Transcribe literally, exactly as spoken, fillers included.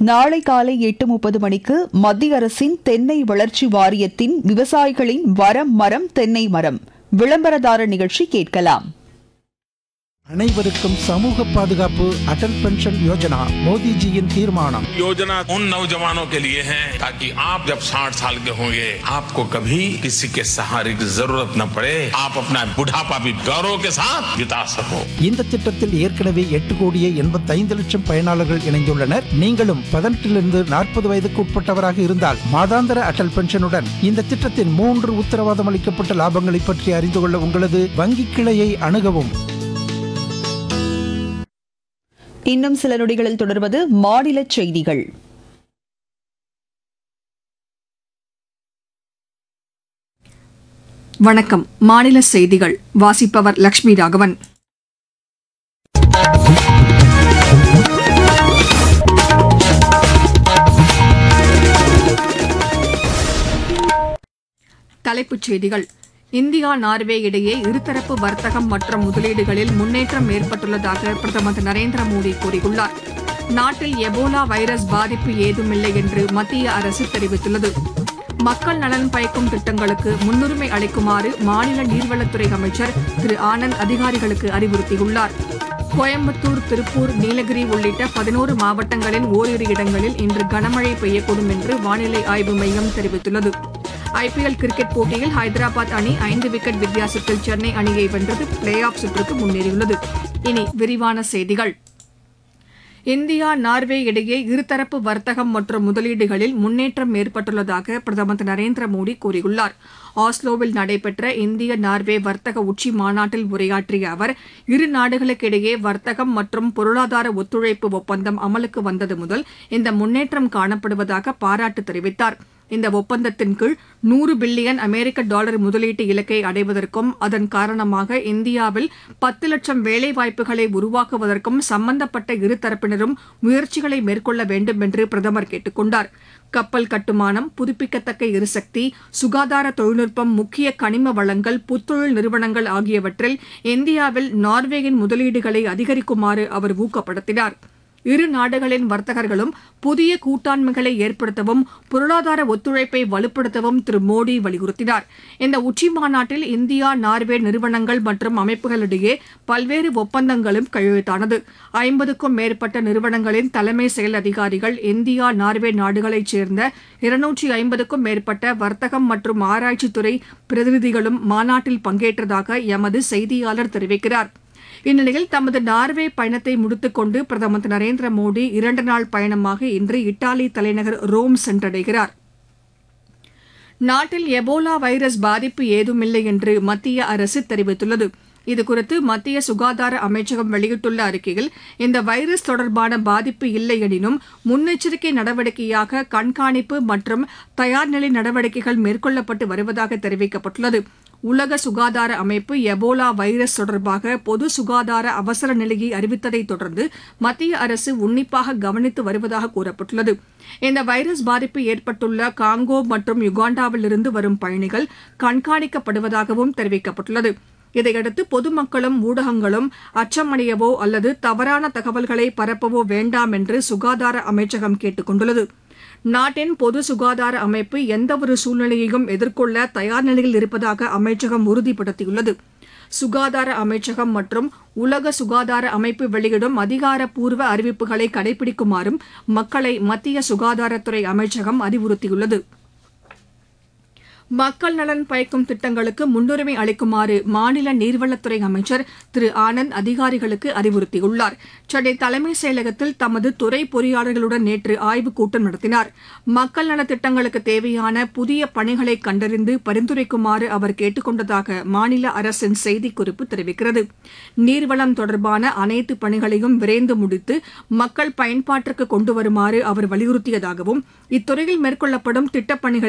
நாளை காலை எட்டு முப்பது மணிக்கு மத்திய அரசின் தென்னை வளர்ச்சி வாரியத்தின் விவசாயிகளின் வரம் மரம் தென்னை மரம் விளம்பரதார நிகழ்ச்சி கேட்கலாம். அனைவருக்கும் சமூக பாதுகாப்பு அடல் பென்ஷன் யோஜனா மோடிஜியின் தீர்மானம். योजना उन नौजवानों के लिए है ताकि आप जब साठ साल के होंगे आपको कभी किसी के सहारे की जरूरत न पड़े, आप अपना बुढ़ापा भी गौरव के साथ बिता सको. இந்த திட்டத்தில் ஏற்கனவே எட்டு கோடியே எண்பத்தி ஐந்து லட்சம் பயனாளர்கள் இணைந்துள்ளனர். நீங்களும் பதினெட்டிலிருந்து நாற்பது வயதுக்கு உட்பட்டவராக இருந்தால் மாதாந்திர அடல் பென்ஷனுடன் இந்த திட்டத்தின் மூன்று உத்தரவாதம் அளிக்கப்பட்ட லாபங்களை பற்றி அறிந்து கொள்ள உங்களது வங்கி கிளையை அணுகவும். இன்னும் சில நொடிகளில் தொடர்வது மாநில செய்திகள். வணக்கம். மாநில செய்திகள் வாசிப்பவர் லட்சுமி ராகவன். தலைப்புச் செய்திகள். இந்தியா நார்வே இடையே இருதரப்பு வர்த்தகம் மற்றும் முதலீடுகளில் முன்னேற்றம் ஏற்பட்டுள்ளதாக பிரதமர் திரு நரேந்திர மோடி கூறியுள்ளார். நாட்டில் எபோலா வைரஸ் பாதிப்பு ஏதுமில்லை என்று மத்திய அரசு தெரிவித்துள்ளது. மக்கள் நலன் பயக்கும் திட்டங்களுக்கு முன்னுரிமை அளிக்குமாறு மாநில நீர்வளத்துறை அமைச்சர் திரு ஆனந்த் அதிகாரிகளுக்கு அறிவுறுத்தியுள்ளார். கோயம்புத்தூர், திருப்பூர், நீலகிரி உள்ளிட்ட பதினோரு மாவட்டங்களின் ஓரிரு இடங்களில் இன்று கனமழை பெய்யக்கூடும் என்று வானிலை ஆய்வு மையம் தெரிவித்துள்ளது. ஐபிஎல் கிரிக்கெட் போட்டியில் ஹைதராபாத் அணி ஐந்து விக்கெட் வித்தியாசத்தில் சென்னை அணியை வென்றது பிளே ஆஃப் சுற்றுக்கு முன்னேறியுள்ளது. இனி விரிவான செய்திகள். இந்தியா நார்வே இடையே இருதரப்பு வர்த்தகம் மற்றும் முதலீடுகளில் முன்னேற்றம் ஏற்பட்டுள்ளதாக பிரதமர் திரு நரேந்திர மோடி கூறியுள்ளார். ஆஸ்லோவில் நடைபெற்ற இந்திய நார்வே வர்த்தக உச்சி மாநாட்டில் உரையாற்றிய அவர், இரு நாடுகளுக்கிடையே வர்த்தகம் மற்றும் பொருளாதார ஒத்துழைப்பு ஒப்பந்தம் அமலுக்கு வந்தது முதல் இந்த முன்னேற்றம் காணப்படுவதாக பாராட்டு தெரிவித்தார். இந்த ஒப்பந்தத்தின் கீழ் நூறு பில்லியன் அமெரிக்க டாலர் முதலீட்டு இலக்கை அடைவதற்கும் அதன் காரணமாக இந்தியாவில் பத்து லட்சம் வேலைவாய்ப்புகளை உருவாக்குவதற்கும் சம்பந்தப்பட்ட இருதரப்பினரும் முயற்சிகளை மேற்கொள்ள வேண்டும் என்று பிரதமர் கேட்டுக் கொண்டார். கப்பல் கட்டுமானம், புதுப்பிக்கத்தக்க எரிசக்தி, சுகாதார தொழில்நுட்பம், முக்கிய கனிம வளங்கள், புத்தொழில் நிறுவனங்கள் ஆகியவற்றில் இந்தியாவில் நார்வேயின் முதலீடுகளை அதிகரிக்குமாறு அவர் ஊக்கப்படுத்தினார். இரு நாடுகளின் வர்த்தகர்களும் புதிய கூட்டாண்மைகளை ஏற்படுத்தவும் பொருளாதார ஒத்துழைப்பை வலுப்படுத்தவும் திரு மோடி வலியுறுத்தினார். இந்த உச்சி மாநாட்டில் இந்தியா நார்வே நிறுவனங்கள் மற்றும் அமைப்புகளிடையே பல்வேறு ஒப்பந்தங்களும் கையெழுத்தானது. ஐம்பதுக்கும் மேற்பட்ட நிறுவனங்களின் தலைமை செயல் அதிகாரிகள், இந்தியா நார்வே நாடுகளைச் சேர்ந்த இருநூற்றி ஐம்பதுக்கும் மேற்பட்ட வர்த்தகம் மற்றும் ஆராய்ச்சித்துறை பிரதிநிதிகளும் மாநாட்டில் பங்கேற்றதாக எமது செய்தியாளர் தெரிவிக்கிறார். இந்நிலையில் தமது நார்வே பயணத்தை முடித்துக் கொண்டு பிரதமர் திரு நரேந்திர மோடி இரண்டு நாள் பயணமாக இன்று இத்தாலி தலைநகர் ரோம் சென்றடைகிறார். நாட்டில் எபோலா வைரஸ் பாதிப்பு ஏதுமில்லை என்று மத்திய அரசு தெரிவித்துள்ளது. இதுகுறித்து மத்திய சுகாதார அமைச்சகம் வெளியிட்டுள்ள அறிக்கையில், இந்த வைரஸ் தொடர்பான பாதிப்பு இல்லை எனினும் முன்னெச்சரிக்கை நடவடிக்கையாக கண்காணிப்பு மற்றும் தயார்நிலை நடவடிக்கைகள் மேற்கொள்ளப்பட்டு வருவதாக தெரிவிக்கப்பட்டுள்ளது. உலக சுகாதார அமைப்பு எபோலா வைரஸ் தொடர்பாக பொது சுகாதார அவசர நிலையை அறிவித்ததைத் தொடர்ந்து மத்திய அரசு உன்னிப்பாக கவனித்து வருவதாக கூறப்பட்டுள்ளது. இந்த வைரஸ் பாதிப்பு ஏற்பட்டுள்ள காங்கோ மற்றும் யுகாண்டாவிலிருந்து வரும் பயணிகள் கண்காணிக்கப்படுவதாகவும் தெரிவிக்கப்பட்டுள்ளது. இதையடுத்து பொதுமக்களும் ஊடகங்களும் அச்சமடையவோ அல்லது தவறான தகவல்களை பரப்பவோ வேண்டாம் என்று சுகாதார அமைச்சகம் கேட்டுக் கொண்டுள்ளது. நாட்டின் பொது சுகாதார அமைப்பு எந்தவொரு சூழ்நிலையையும் எதிர்கொள்ள தயார் நிலையில் இருப்பதாக அமைச்சகம் உறுதிப்படுத்தியுள்ளது. சுகாதார அமைச்சகம் மற்றும் உலக சுகாதார அமைப்பு வெளியிடும் அதிகாரப்பூர்வ அறிவிப்புகளை கடைபிடிக்குமாறும் மக்களை மத்திய சுகாதாரத்துறை அமைச்சகம் அறிவுறுத்தியுள்ளது. மக்கள் நலன் பயக்கும் திட்டங்களுக்கு முன்னுரிமை அளிக்குமாறு மாநில நீர்வளத்துறை அமைச்சர் திரு ஆனந்த் அதிகாரிகளுக்கு அறிவுறுத்தியுள்ளார். சென்னை தலைமைச் செயலகத்தில் தமது துறை பொறியாளர்களுடன் நேற்று ஆய்வுக் கூட்டம் நடத்தினார். மக்கள் நலத் திட்டங்களுக்கு தேவையான புதிய பணிகளை கண்டறிந்து பரிந்துரைக்குமாறு அவர் கேட்டுக் கொண்டதாக மாநில அரசின் செய்திக்குறிப்பு தெரிவிக்கிறது. நீர்வளம் தொடர்பான அனைத்து பணிகளையும் விரைந்து முடித்து மக்கள் பயன்பாட்டிற்கு கொண்டு வருமாறு அவர் வலியுறுத்தியதாகவும், இத்துறையில் மேற்கொள்ளப்படும் திட்டப்பணிகள்